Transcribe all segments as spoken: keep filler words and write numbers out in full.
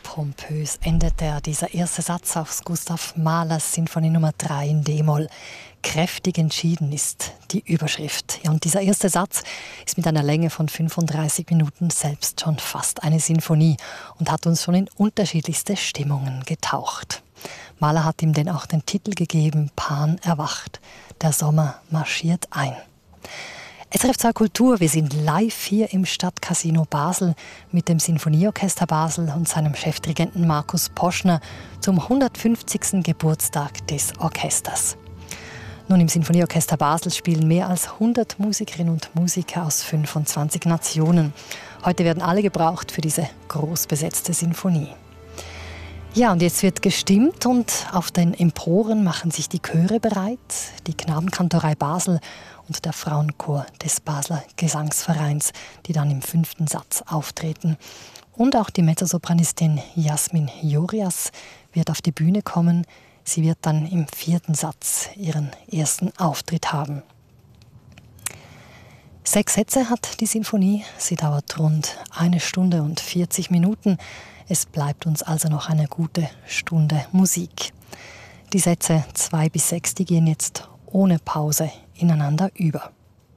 Pompös endet der, dieser erste Satz aus Gustav Mahlers Sinfonie Nummer drei in D-Moll. Kräftig entschieden ist die Überschrift. Ja, und dieser erste Satz ist mit einer Länge von fünfunddreißig Minuten selbst schon fast eine Sinfonie und hat uns schon in unterschiedlichste Stimmungen getaucht. Mahler hat ihm denn auch den Titel gegeben, Pan erwacht. Der Sommer marschiert ein. S R F zwei Kultur, wir sind live hier im Stadtcasino Basel mit dem Sinfonieorchester Basel und seinem Chefdirigenten Markus Poschner zum hundertfünfzigsten Geburtstag des Orchesters. Nun, im Sinfonieorchester Basel spielen mehr als hundert Musikerinnen und Musiker aus fünfundzwanzig Nationen. Heute werden alle gebraucht für diese groß besetzte Sinfonie. Ja, und jetzt wird gestimmt und auf den Emporen machen sich die Chöre bereit. Die Knabenkantorei Basel und der Frauenchor des Basler Gesangsvereins, die dann im fünften Satz auftreten. Und auch die Mezzosopranistin Jasmin Jorias wird auf die Bühne kommen. Sie wird dann im vierten Satz ihren ersten Auftritt haben. Sechs Sätze hat die Sinfonie. Sie dauert rund eine Stunde und vierzig Minuten. Es bleibt uns also noch eine gute Stunde Musik. Die Sätze zwei bis sechs, die gehen jetzt ohne Pause ineinander über.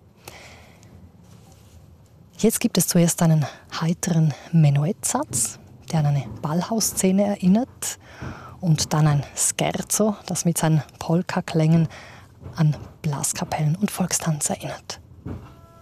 Jetzt gibt es zuerst einen heiteren Menuettsatz, der an eine Ballhausszene erinnert, und dann ein Scherzo, das mit seinen Polka-Klängen an Blaskapellen und Volkstanz erinnert.